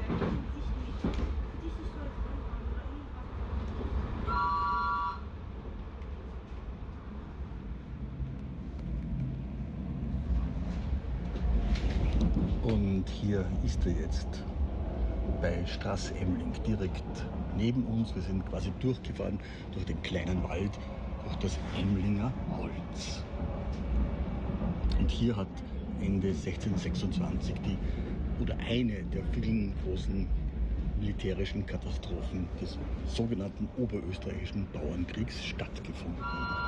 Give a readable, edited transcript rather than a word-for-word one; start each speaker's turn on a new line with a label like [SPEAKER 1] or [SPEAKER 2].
[SPEAKER 1] Und hier ist er jetzt bei Straß-Emling, direkt neben uns. Wir sind quasi durchgefahren durch den kleinen Wald, durch das Emlinger Holz. Und hier hat Ende 1626 eine der vielen großen militärischen Katastrophen des sogenannten Oberösterreichischen Bauernkriegs stattgefunden.